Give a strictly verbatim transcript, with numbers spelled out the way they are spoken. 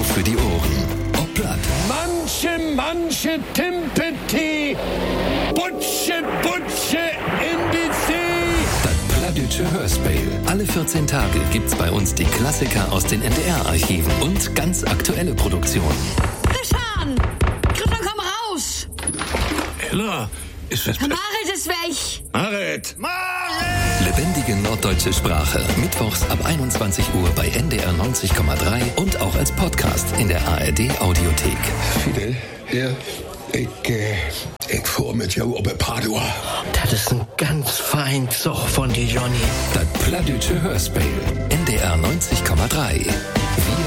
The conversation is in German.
für die Ohren. Ob platt. Manche, manche Timpeti, Butsche, Butsche in die See. Das plattdütsche Hörspiel. Alle vierzehn Tage gibt's bei uns die Klassiker aus den N D R-Archiven und ganz aktuelle Produktionen. Christian! Christian, komm raus! Ella, ist das... Marit ist weg! Marit! Marit! Lebendige norddeutsche Sprache. Mittwochs ab einundzwanzig Uhr bei N D R neunzig Komma drei und auch als Podcast in der A R D-Audiothek. Fidel, Ja, ich, äh, ich fuhr mit jou op Padua. das ist ein ganz fein Zug von dir, Johnny. Das plattdütsche Hörspiel. N D R neunzig Komma drei. Wir